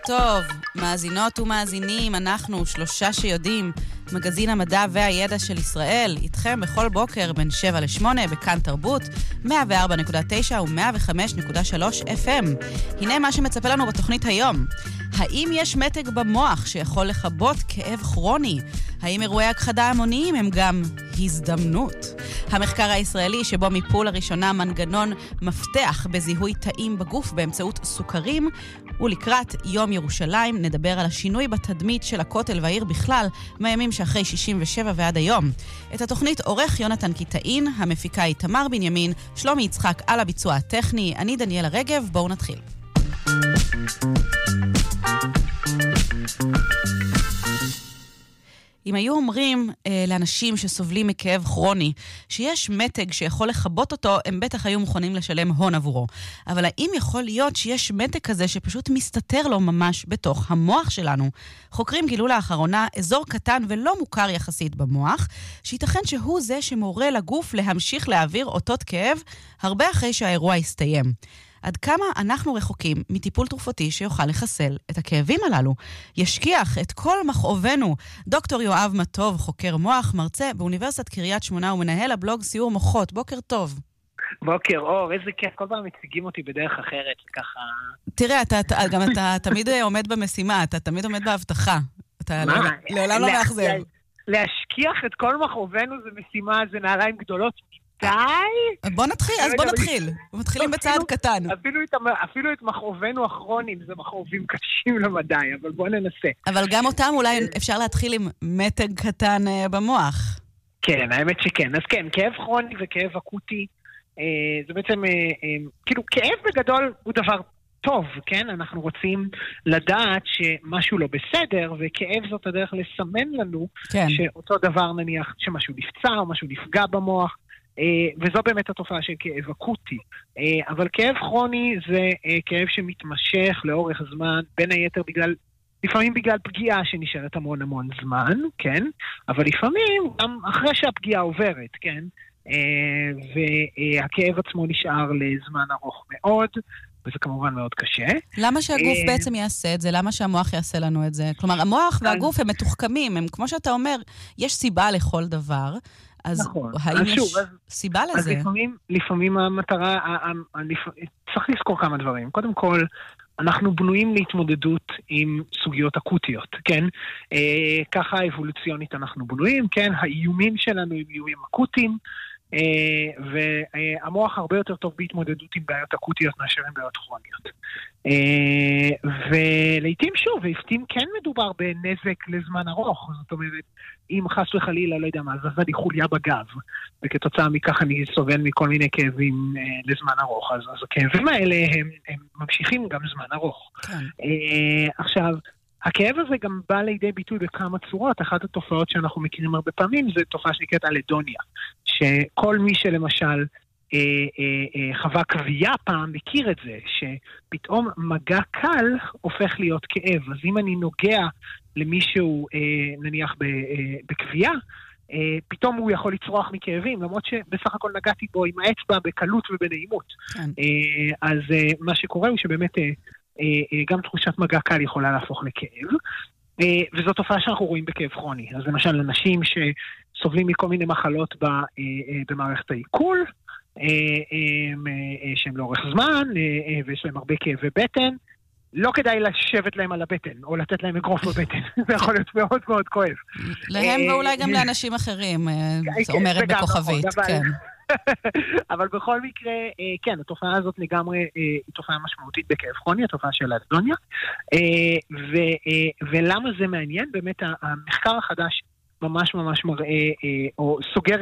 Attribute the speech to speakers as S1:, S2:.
S1: טוב, מאזינות ומאזינים, אנחנו שלושה שיודעים, מגזין המדע והידע של ישראל, איתכם בכל בוקר בין 7 ל-8 בכאן תרבות, 104.9 ו-105.3 FM. הנה מה שמצפה לנו בתוכנית היום. האם יש מתג במוח שיכול לחבות כאב כרוני? האם אירועי הכחדה המוניים הם גם הזדמנות? המחקר הישראלי שבו מיפו לראשונה מנגנון מפתח בזיהוי תאים בגוף באמצעות סוכרים, ולקראת יום ירושלים נדבר על השינוי בתדמית של הכותל והעיר בכלל מהימים שאחרי 67 ועד היום. את התוכנית עורך יונתן קיטאין, המפיקה היא תמר בנימין, שלומי יצחק על הביצוע הטכני, אני דניאלה רגב, בואו נתחיל. אם היו אומרים לאנשים שסובלים מכאב כרוני שיש מתג שיכול לחבות אותו, הם בטח היו מוכנים לשלם הון עבורו. אבל האם יכול להיות שיש מתג כזה שפשוט מסתתר לו ממש בתוך המוח שלנו? חוקרים גילו לאחרונה אזור קטן ולא מוכר יחסית במוח, שייתכן שהוא זה שמורה לגוף להמשיך להעביר אותות כאב הרבה אחרי שהאירוע יסתיים. עד כמה אנחנו רחוקים מטיפול תרופתי שיוכל לחסל את הכאבים הללו? ישכיח את כל מכאובנו דוקטור יואב מטוב, חוקר מוח, מרצה באוניברסיטת קריית שמונה ומנהל הבלוג סיור מוחות. בוקר טוב.
S2: בוקר אור, איזה כיף, כל פעם מציגים אותי בדרך אחרת, ככה...
S1: תראה, אתה תמיד עומד במשימה, אתה תמיד עומד בהבטחה. אתה לעולם לא מאכזב.
S2: להשכיח את כל מכאובנו זה משימה, זה נעליים גדולות. די?
S1: בוא נתחיל. מתחילים בצעד קטן.
S2: אפילו את מכאובנו הכרוניים, זה מכאובים קשים למדי, אבל בוא ננסה.
S1: אבל גם אותם אולי אפשר להתחיל עם מתג קטן במוח.
S2: כן, האמת שכן. אז כן, כאב כרוני וכאב אקוטי, זה בעצם, כאילו, כאב בגדול הוא דבר טוב, כן? אנחנו רוצים לדעת שמשהו לא בסדר, וכאב זאת הדרך לסמן לנו שאותו דבר נניח שמשהו נפצע או משהו נפגע במוח, וזו באמת התופעה של כאב אקוטי. אבל כאב כרוני זה כאב שמתמשך לאורך זמן, בין היתר לפעמים בגלל פגיעה שנשארת המון זמן, כן? אבל לפעמים גם אחרי שהפגיעה עוברת, כן? והכאב עצמו נשאר לזמן ארוך מאוד, וזה כמובן מאוד קשה.
S1: למה שהגוף בעצם יעשה את זה? למה שהמוח יעשה לנו את זה? כלומר, המוח והגוף הם מתוחכמים, הם כמו שאתה אומר, יש סיבה לכל דבר, אז האם יש סיבה לזה?
S2: אז לפעמים המטרה, צריך לזכור כמה דברים. קודם כל, אנחנו בנויים להתמודדות עם סוגיות אקוטיות, כן? ככה אבולוציונית אנחנו בנויים, כן? האיומים שלנו הם איומים אקוטיים, והמוח הרבה יותר טוב בהתמודדות עם בעיות אקוטיות מאשר עם בעיות כרוניות. ולעיתים שוב, לעיתים כן מדובר בנזק לזמן ארוך, זאת אומרת, אם חס וחלילה, לא יודע מה, זזה לי חוליה בגב, וכתוצאה מכך אני סובל מכל מיני כאבים לזמן ארוך, אז הכאבים האלה הם ממשיכים גם זמן ארוך. עכשיו, הכאב הזה גם בא לידי ביטוי בכמה צורות. אחת התופעות שאנחנו מכירים הרבה פעמים זה תופעה שנקראת אלדוניה, שכל מי שלמשל חווה כוויה פעם מכיר את זה, שפתאום מגע קל הופך להיות כאב. אז אם אני נוגע למישהו נניח בכוויה, פתאום הוא יכול לצרוח מכאבים, למרות שבסך הכל נגעתי בו עם האצבע בקלות ובנעימות. אז מה שקורה הוא שבאמת גם תחושת מגע קל יכולה להפוך לכאב, וזו תופעה שאנחנו רואים בכאב כרוני. אז למשל, אנשים שסובלים מכל מיני מחלות במערכת העיכול, שהם לאורך זמן, ויש להם הרבה כאבי בטן, לא כדאי לשבת להם על הבטן, או לתת להם אגרוף בבטן. זה יכול להיות מאוד מאוד כואב.
S1: להם ואולי גם לאנשים אחרים, אומרת בכוכבית, כן.
S2: אבל בכל מקרה, כן, התופעה הזאת לגמרי היא תופעה משמעותית בכאב כרוני, התופעה של אלדוניה. ולמה זה מעניין? באמת המחקר החדש ממש מראה, או סוגר